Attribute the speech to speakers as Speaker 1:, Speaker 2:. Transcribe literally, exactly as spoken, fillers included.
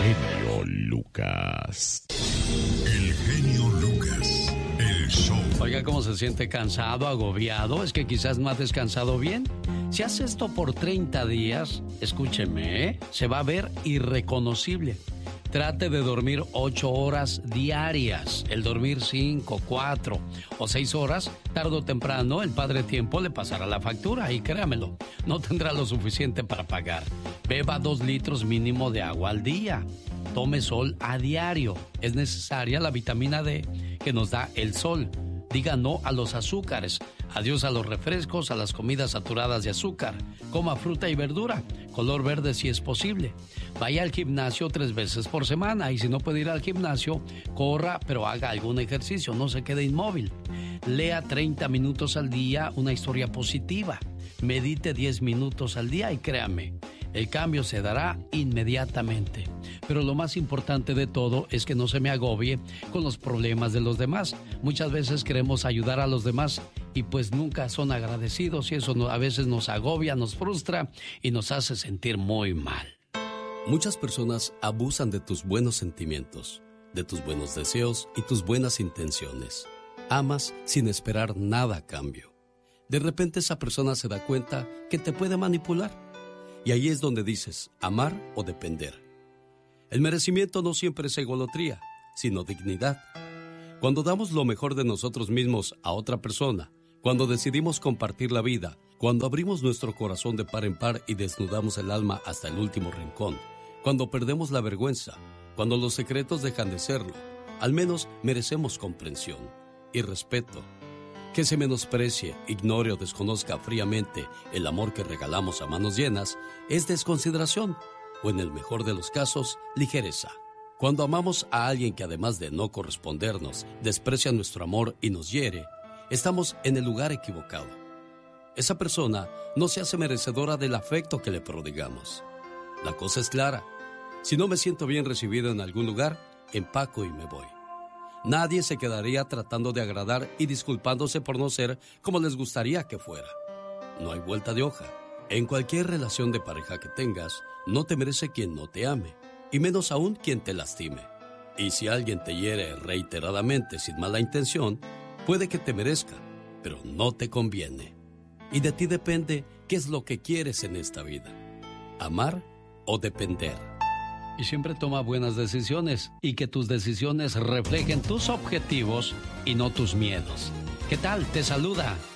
Speaker 1: genio Lucas. El genio Lucas, el show.
Speaker 2: Oiga, ¿cómo se siente cansado, agobiado? ¿Es que quizás no ha descansado bien? Si hace esto por treinta días, escúcheme, ¿eh? Se va a ver irreconocible. Trate de dormir ocho horas diarias. El dormir cinco, cuatro o seis horas, tarde o temprano, el padre tiempo le pasará la factura y créamelo, no tendrá lo suficiente para pagar. Beba dos litros mínimo de agua al día. Tome sol a diario. Es necesaria la vitamina D que nos da el sol. Diga no a los azúcares. Adiós a los refrescos, a las comidas saturadas de azúcar. Coma fruta y verdura, color verde si es posible. Vaya al gimnasio tres veces por semana y si no puede ir al gimnasio, corra, pero haga algún ejercicio, no se quede inmóvil. Lea treinta minutos al día una historia positiva. Medite diez minutos al día y créame, el cambio se dará inmediatamente. Pero lo más importante de todo es que no se me agobie con los problemas de los demás. Muchas veces queremos ayudar a los demás y pues nunca son agradecidos y eso a veces nos agobia, nos frustra y nos hace sentir muy mal.
Speaker 3: Muchas personas abusan de tus buenos sentimientos, de tus buenos deseos y tus buenas intenciones. Amas sin esperar nada a cambio. De repente esa persona se da cuenta que te puede manipular. Y ahí es donde dices, amar o depender. El merecimiento no siempre es egolotría, sino dignidad. Cuando damos lo mejor de nosotros mismos a otra persona, cuando decidimos compartir la vida, cuando abrimos nuestro corazón de par en par y desnudamos el alma hasta el último rincón, cuando perdemos la vergüenza, cuando los secretos dejan de serlo, al menos merecemos comprensión y respeto. Que se menosprecie, ignore o desconozca fríamente el amor que regalamos a manos llenas es desconsideración o, en el mejor de los casos, ligereza. Cuando amamos a alguien que además de no correspondernos, desprecia nuestro amor y nos hiere, estamos en el lugar equivocado. Esa persona no se hace merecedora del afecto que le prodigamos. La cosa es clara. Si no me siento bien recibido en algún lugar, empaco y me voy. Nadie se quedaría tratando de agradar y disculpándose por no ser como les gustaría que fuera. No hay vuelta de hoja. En cualquier relación de pareja que tengas, no te merece quien no te ame, y menos aún quien te lastime. Y si alguien te hiere reiteradamente sin mala intención, puede que te merezca, pero no te conviene. Y de ti depende qué es lo que quieres en esta vida, amar o depender.
Speaker 2: Y siempre toma buenas decisiones y que tus decisiones reflejen tus objetivos y no tus miedos. ¿Qué tal? Te saluda